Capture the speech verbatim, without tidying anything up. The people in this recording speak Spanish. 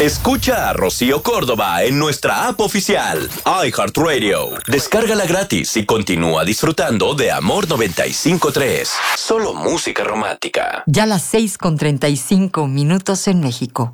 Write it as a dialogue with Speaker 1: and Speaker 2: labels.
Speaker 1: Escucha a Rocío Córdoba en nuestra app oficial, iHeartRadio. Descárgala gratis y continúa disfrutando de Amor noventa y cinco punto tres. Solo música romántica.
Speaker 2: Ya las seis con treinta y cinco minutos en México.